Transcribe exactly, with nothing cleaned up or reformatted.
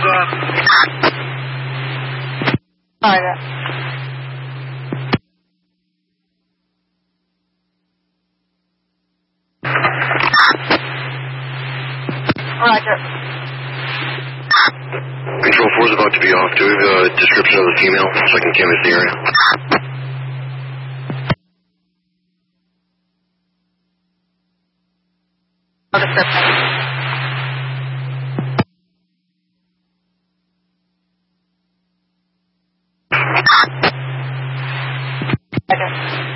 up. Target. Roger. Control four is about to be off. Do we have a description of the female so I can canvass the area? No description. Roger.